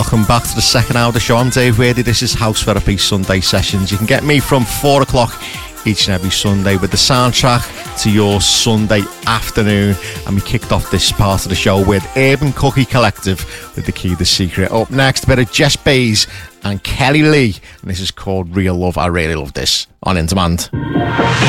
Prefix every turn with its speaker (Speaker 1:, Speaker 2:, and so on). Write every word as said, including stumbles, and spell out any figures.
Speaker 1: Welcome back to the second hour of the show. I'm Dave Wadey. This is House Therapy Sunday Sessions. You can get me from four o'clock each and every Sunday with the soundtrack to your Sunday afternoon. And we kicked off this part of the show with Urban Cookie Collective with The Key, The Secret. Up next, a bit of Jess Bays and Kelly Lee. And this is called Real Love. I really love this on In Demand.